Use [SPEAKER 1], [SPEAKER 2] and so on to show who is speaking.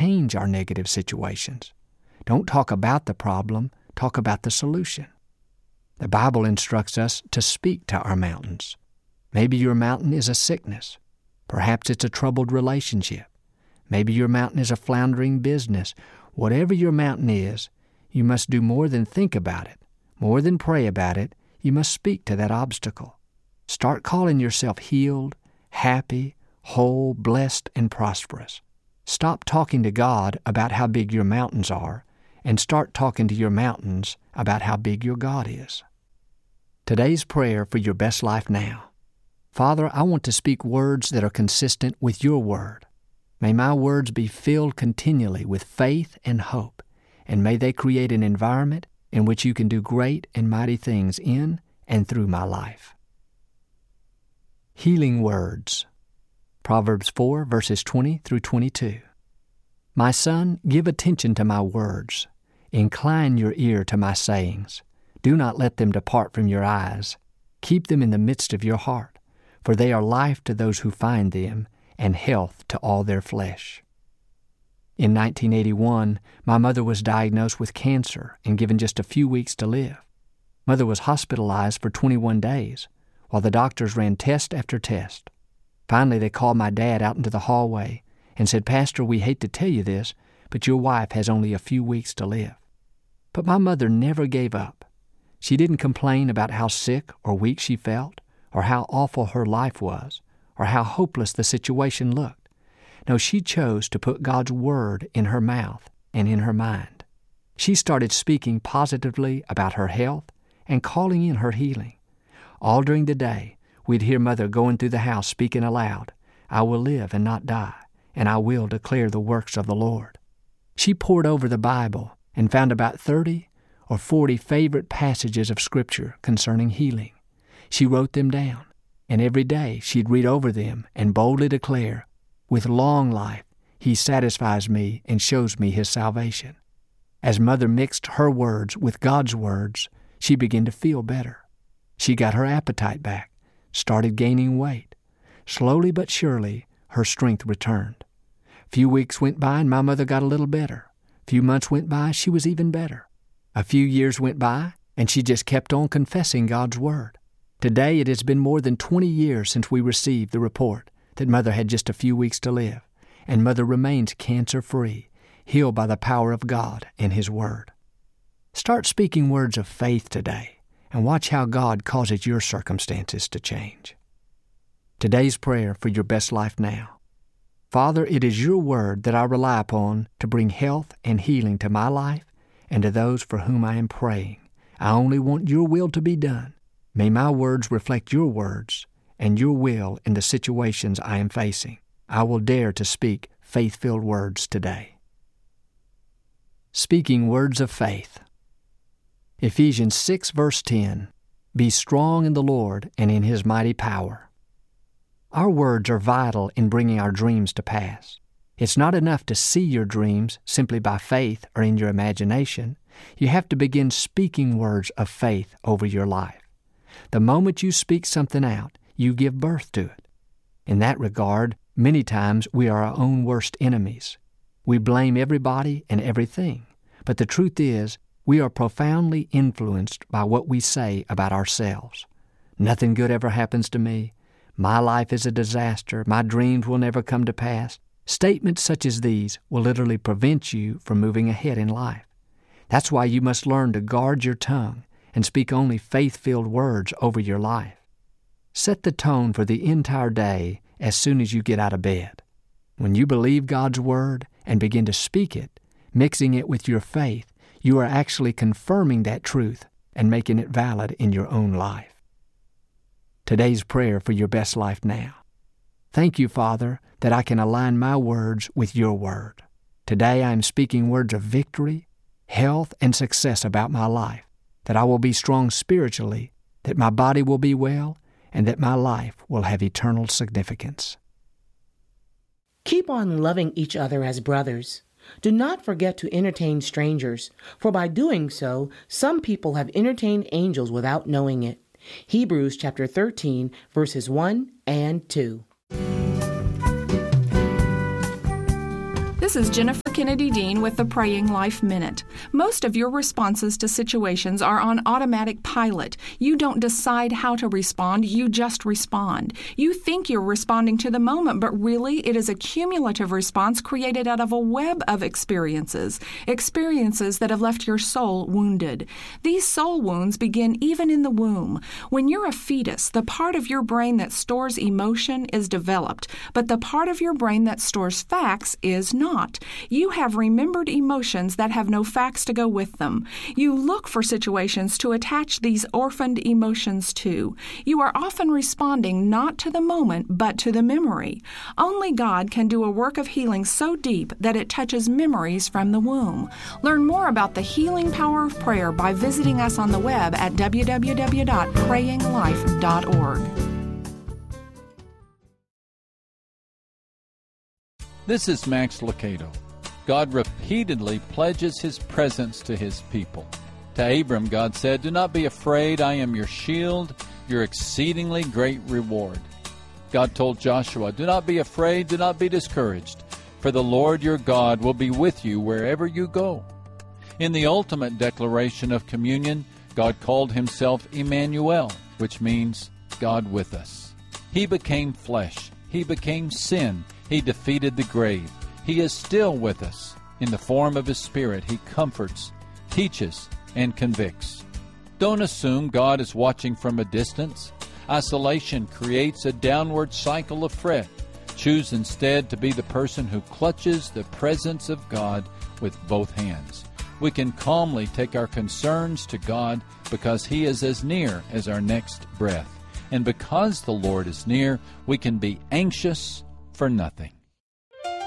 [SPEAKER 1] change our negative situations. Don't talk about the problem, talk about the solution. The Bible instructs us to speak to our mountains. Maybe your mountain is a sickness. Perhaps it's a troubled relationship. Maybe your mountain is a floundering business. Whatever your mountain is, you must do more than think about it, more than pray about it. You must speak to that obstacle. Start calling yourself healed, happy, whole, blessed, and prosperous. Stop talking to God about how big your mountains are, and start talking to your mountains about how big your God is. Today's prayer for your best life now. Father, I want to speak words that are consistent with your word. May my words be filled continually with faith and hope, and may they create an environment in which you can do great and mighty things in and through my life. Healing words. Proverbs 4, verses 20 through 22. My son, give attention to my words. Incline your ear to my sayings. Do not let them depart from your eyes. Keep them in the midst of your heart, for they are life to those who find them and health to all their flesh. In 1981, my mother was diagnosed with cancer and given just a few weeks to live. Mother was hospitalized for 21 days, while the doctors ran test after test. Finally, they called my dad out into the hallway and said, Pastor, we hate to tell you this, but your wife has only a few weeks to live. But my mother never gave up. She didn't complain about how sick or weak she felt, or how awful her life was, or how hopeless the situation looked. No, she chose to put God's word in her mouth and in her mind. She started speaking positively about her health and calling in her healing. All during the day, we'd hear Mother going through the house speaking aloud, I will live and not die, and I will declare the works of the Lord. She pored over the Bible and found about 30 or 40 favorite passages of Scripture concerning healing. She wrote them down, and every day she'd read over them and boldly declare, with long life, He satisfies me and shows me His salvation. As Mother mixed her words with God's words, she began to feel better. She got her appetite back, started gaining weight. Slowly but surely, her strength returned. Few weeks went by and my mother got a little better. Few months went by, she was even better. A few years went by, and she just kept on confessing God's word. Today, it has been more than 20 years since we received the report that Mother had just a few weeks to live, and Mother remains cancer-free, healed by the power of God and His word. Start speaking words of faith today, and watch how God causes your circumstances to change. Today's prayer for your best life now. Father, it is your word that I rely upon to bring health and healing to my life and to those for whom I am praying. I only want your will to be done. May my words reflect your words and your will in the situations I am facing. I will dare to speak faith-filled words today. Speaking words of faith. Ephesians 6, verse 10, Be strong in the Lord and in His mighty power. Our words are vital in bringing our dreams to pass. It's not enough to see your dreams simply by faith or in your imagination. You have to begin speaking words of faith over your life. The moment you speak something out, you give birth to it. In that regard, many times we are our own worst enemies. We blame everybody and everything. But the truth is, we are profoundly influenced by what we say about ourselves. Nothing good ever happens to me. My life is a disaster. My dreams will never come to pass. Statements such as these will literally prevent you from moving ahead in life. That's why you must learn to guard your tongue and speak only faith-filled words over your life. Set the tone for the entire day as soon as you get out of bed. When you believe God's word and begin to speak it, mixing it with your faith, you are actually confirming that truth and making it valid in your own life. Today's prayer for your best life now. Thank you, Father, that I can align my words with your word. Today I am speaking words of victory, health, and success about my life, that I will be strong spiritually, that my body will be well, and that my life will have eternal significance.
[SPEAKER 2] Keep on loving each other as brothers. Do not forget to entertain strangers, for by doing so, some people have entertained angels without knowing it. Hebrews chapter 13, verses 1 and 2.
[SPEAKER 3] This is Jennifer Kennedy Dean with the Praying Life Minute. Most of your responses to situations are on automatic pilot. You don't decide how to respond, you just respond. You think you're responding to the moment, but really it is a cumulative response created out of a web of experiences that have left your soul wounded. These soul wounds begin even in the womb. When you're a fetus, the part of your brain that stores emotion is developed, but the part of your brain that stores facts is not. You have remembered emotions that have no facts to go with them. You look for situations to attach these orphaned emotions to. You are often responding not to the moment, but to the memory. Only God can do a work of healing so deep that it touches memories from the womb. Learn more about the healing power of prayer by visiting us on the web at www.prayinglife.org.
[SPEAKER 4] This is Max Lucado. God repeatedly pledges His presence to His people. To Abram, God said, "Do not be afraid, I am your shield, your exceedingly great reward." God told Joshua, "Do not be afraid, do not be discouraged, for the Lord your God will be with you wherever you go." In the ultimate declaration of communion, God called Himself Emmanuel, which means God with us. He became flesh. He became sin. He defeated the grave. He is still with us. In the form of His Spirit, He comforts, teaches, and convicts. Don't assume God is watching from a distance. Isolation creates a downward cycle of fret. Choose instead to be the person who clutches the presence of God with both hands. We can calmly take our concerns to God because He is as near as our next breath. And because the Lord is near, we can be anxious for nothing.